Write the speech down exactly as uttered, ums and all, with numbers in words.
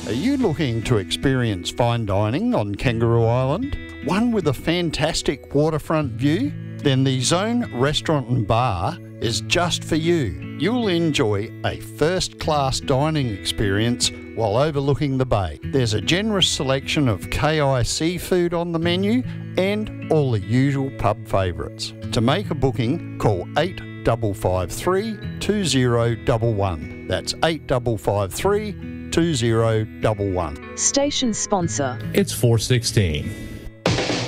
Are you looking to experience fine dining on Kangaroo Island? One with a fantastic waterfront view? Then the Zone Restaurant and Bar is just for you. You'll enjoy a first-class dining experience while overlooking the bay. There's a generous selection of K I seafood on the menu and all the usual pub favourites. To make a booking, call eight five five three, two zero one one. That's eight five five three, two zero one one. Station sponsor. It's four sixteen.